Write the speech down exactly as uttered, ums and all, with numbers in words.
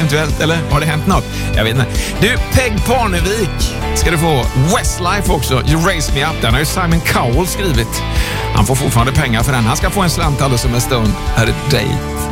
eventuellt, eller har det hänt något? Jag vet inte. Du, Peg Parnevik ska du få. Westlife också, You Raise Me Up. Den har ju Simon Cowell skrivit. Han får fortfarande pengar för den. Han ska få en slant alldeles som en stund. Här är Day